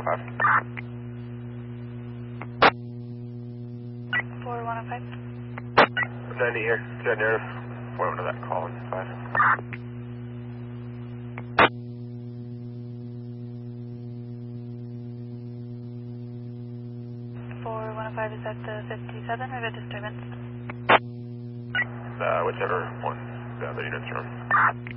4105. 90 here. Jet narrative. Forward to that call in 5. 4105, is that the 57 or the disturbance? Whichever one the other units are on.